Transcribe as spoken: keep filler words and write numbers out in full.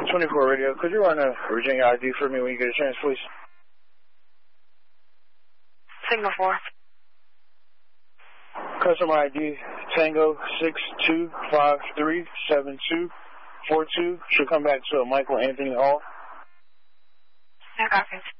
twenty-four radio, could you run a Virginia I D for me when you get a chance, please? Signal four. Customer I D, Tango six two five three seven two four two. Should come back to a Michael Anthony Hall. No copies.